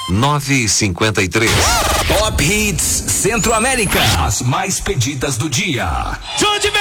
9h53. Top Hits Centro-América. As mais pedidas do dia.